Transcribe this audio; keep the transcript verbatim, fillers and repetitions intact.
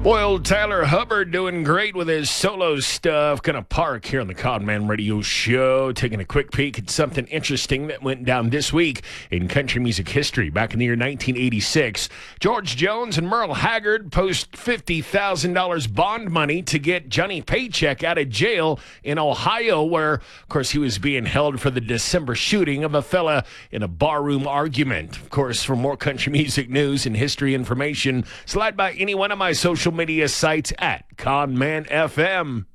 Boy, old Tyler Hubbard doing great with his solo stuff. Gonna park here on the Conman Radio Show, taking a quick peek at something interesting that went down this week in country music history. Back in the year nineteen eighty-six, George Jones and Merle Haggard post fifty thousand dollars bond money to get Johnny Paycheck out of jail in Ohio, where, of course, he was being held for the December shooting of a fella in a barroom argument. Of course, for more country music news and history information, slide by any one of my social media sites at Conman F M.